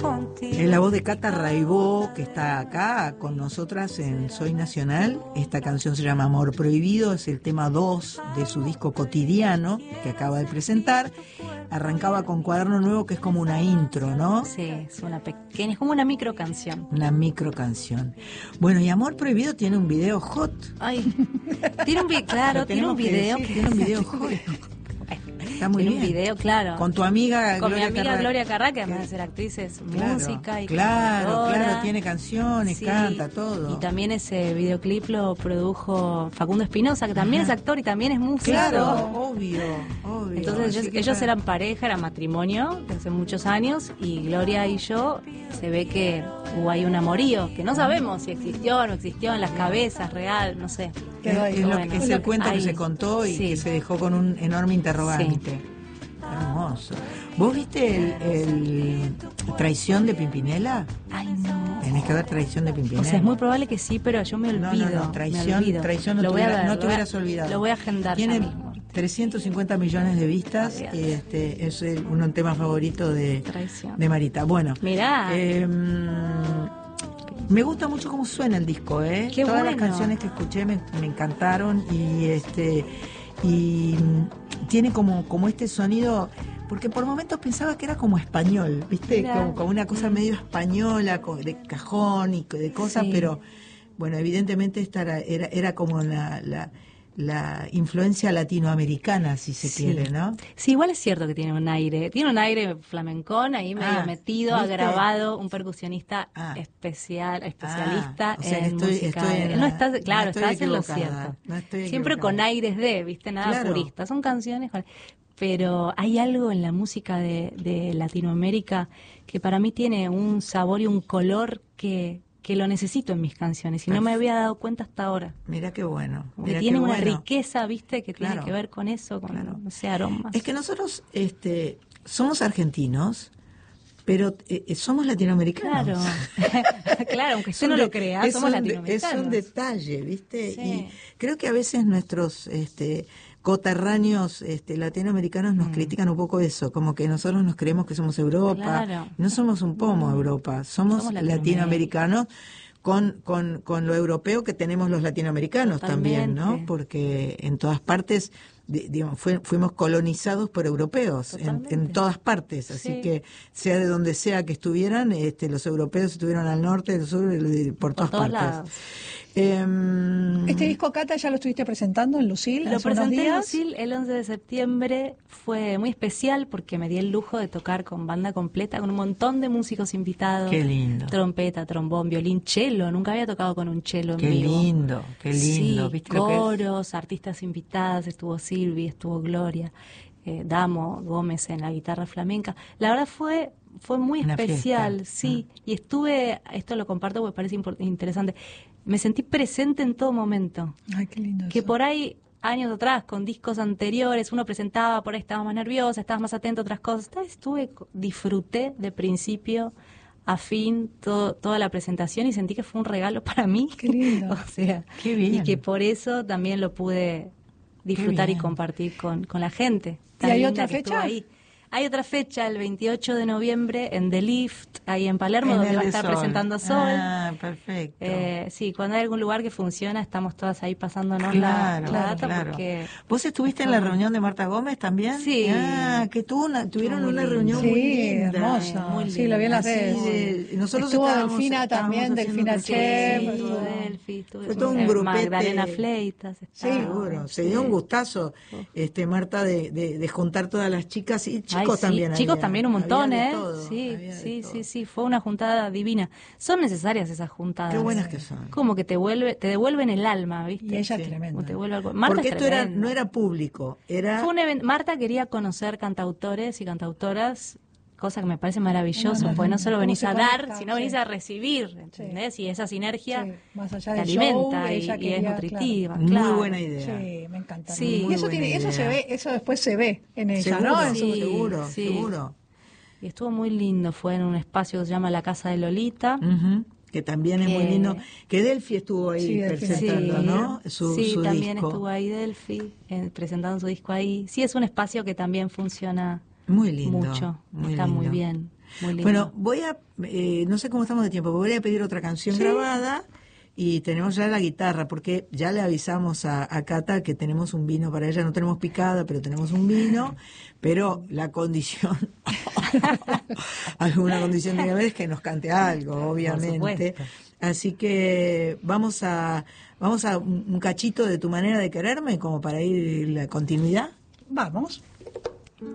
Es la voz de Cata Raibó, que está acá con nosotras en Soy Nacional. Esta canción se llama Amor Prohibido, es el tema 2 de su disco Cotidiano, que acaba de presentar. Arrancaba con Cuaderno Nuevo, que es como una intro, ¿no? Sí, es una pequeña, es como una micro canción. Una micro canción. Bueno, y Amor Prohibido tiene un video hot. Ay, tiene un video, claro, tiene un video. Tiene un video hot. Está muy bien. Un video, claro. Con tu amiga Con Gloria mi amiga Carrá. Gloria Carrá, que además de ser actriz es música y claro, cantautora. tiene canciones, Sí, canta todo. Y también ese videoclip lo produjo Facundo Espinosa, que también es actor y también es músico. Claro, obvio. Entonces ellos eran pareja, era matrimonio de hace muchos años, y Gloria y yo se ve que hubo ahí un amorío, que no sabemos si existió o no existió en las cabezas, real, no sé. Es el cuento ahí, que se contó y sí. que se dejó con un enorme interrogante. Sí. Hermoso. ¿Vos viste el Traición de Pimpinela? Ay, no. Tenés que ver Traición de Pimpinela. O sea, es muy probable que sí, pero yo me olvido. No, Traición no, Lo voy a ver, no te hubieras olvidado. Lo voy a agendar Tiene ya mismo. 350 millones de vistas. Es un tema favorito de Marita. Bueno, mirá. Me gusta mucho cómo suena el disco, ¿eh? Qué Todas bueno. las canciones que escuché me encantaron y tiene como este sonido, porque por momentos pensaba que era como español, ¿viste? Como una cosa medio española, de cajón y de cosas, sí. Pero bueno, evidentemente esta era como la influencia latinoamericana, si se quiere, ¿no? Sí, igual es cierto que tiene un aire flamencón ahí medio metido, ¿viste? ha grabado un percusionista especialista o sea, en música. No estás, claro, estás en lo cierto. No estoy siempre equivocada. con aires de, ¿viste? Nada purista. Son canciones pero hay algo en la música de Latinoamérica que para mí tiene un sabor y un color que lo necesito en mis canciones y no me había dado cuenta hasta ahora. Mira qué bueno. Porque tiene una riqueza, ¿viste? Que tiene que ver con eso, con no sé, aromas. Es que nosotros somos argentinos, pero somos latinoamericanos. Claro, claro, aunque usted no lo crea, somos latinoamericanos. Es un detalle, ¿viste? Sí. Y creo que a veces nuestros coterráneos latinoamericanos nos critican un poco eso, como que nosotros nos creemos que somos Europa. Claro. No somos un pomo Europa, somos latinoamericanos con lo europeo que tenemos los latinoamericanos. Totalmente. También, ¿no? Porque en todas partes fuimos colonizados por europeos en todas partes, así que sea de donde sea que estuvieran, los europeos estuvieron al norte, al sur, por todas partes. Lados. Este disco, Cata, ya lo estuviste presentando en Lucil. Lo presenté en Lucil el 11 de septiembre. Fue muy especial porque me di el lujo de tocar con banda completa, con un montón de músicos invitados. Qué lindo. Trompeta, trombón, violín, cello. Nunca había tocado con un cello en vivo. Qué lindo. Sí, ¿viste coros, artistas invitadas. Estuvo Silvi, estuvo Gloria, Damo Gómez en la guitarra flamenca. La verdad fue muy especial, fiesta. Sí. Y esto lo comparto porque parece interesante. Me sentí presente en todo momento. Ay, qué lindo. Que eso. por ahí, años atrás, con discos anteriores, uno presentaba, por ahí estabas más nerviosa, estabas más atento a otras cosas. Disfruté de principio a fin toda la presentación y sentí que fue un regalo para mí. Qué lindo. O sea, qué bien. Y que por eso también lo pude disfrutar y compartir con la gente. ¿Y hay otra fecha? Hay otra fecha, el 28 de noviembre, en The Lift, ahí en Palermo, donde va a estar presentando Sol. Ah, perfecto. Sí, cuando hay algún lugar que funciona, estamos todas ahí pasándonos la data. Porque ¿Vos estuviste en la reunión de Marta Gómez también? Sí. Ah, que tuvieron una reunión muy linda. Hermosa. Muy sí, lo vi en las redes. Nosotros estuvo Delfina también, Delfina Chef. Delfi, fue todo un grupete. Magdalena Fleitas. Seguro. Se dio un gustazo, Marta, de juntar todas las chicas y chicos también. Chicos también un montón, todo, Sí, fue una juntada divina. Son necesarias esas juntadas. Qué buenas que son. Como que te devuelven el alma, ¿viste? Y ella es tremenda. Te vuelve algo. Marta porque es esto no era público, fue un evento. Marta quería conocer cantautores y cantautoras, cosa que me parece maravilloso, porque no solo venís a dar, sino venís a recibir, ¿entendés? Y esa sinergia más allá te del alimenta show, y es nutritiva. Claro. Muy buena idea. Sí, me encanta. Sí, y eso se ve, eso después se ve en ella, seguro, ¿no? Seguro. Y estuvo muy lindo, fue en un espacio que se llama La Casa de Lolita. Que también es muy lindo, que Delphi estuvo ahí presentando, ¿no? Su también disco. estuvo ahí Delphi presentando su disco ahí. Sí, es un espacio que también funciona muy lindo, mucho, está muy bien. Bueno, voy a, no sé cómo estamos de tiempo, voy a pedir otra canción grabada y tenemos ya la guitarra, porque ya le avisamos a Cata que tenemos un vino para ella, no tenemos picada, pero tenemos un vino, pero la condición, alguna condición tiene que haber es que nos cante algo, obviamente. Así que vamos a un cachito de Tu manera de quererme, como para ir la continuidad. Vamos.